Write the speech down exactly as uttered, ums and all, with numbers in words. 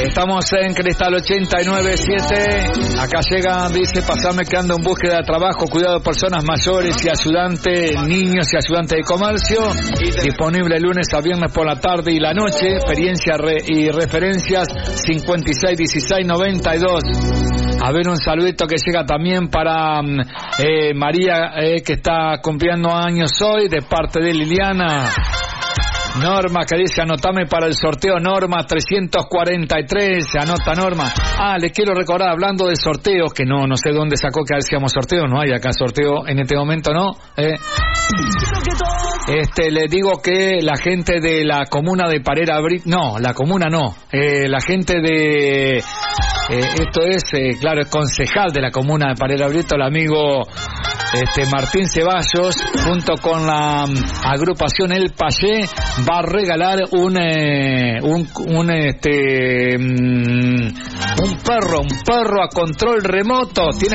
Estamos en Cristal ochenta y nueve siete. Acá llega, dice, pasame que ando en búsqueda de trabajo, cuidado de personas mayores y ayudante, niños y ayudante de comercio. Disponible lunes a viernes por la tarde y la noche. Experiencia re y referencias cincuenta y seis dieciséis noventa y dos. A ver, un saludito que llega también para eh, María, eh, que está cumpliendo años hoy, de parte de Liliana. Norma, que dice, anotame para el sorteo, Norma, trescientos cuarenta y tres, se anota Norma. Ah, les quiero recordar, hablando de sorteos, que no no sé dónde sacó que hacíamos sorteo, no hay acá sorteo en este momento, ¿no? Eh, este, le digo que la gente de la comuna de Parera Brito, no, la comuna no, eh, la gente de, eh, esto es, eh, claro, el concejal de la comuna de Parera Brito, el amigo este Martín Ceballos, junto con la um, agrupación El Payé, va a regalar un eh, un, un este um, un perro, un perro a control remoto. Tiene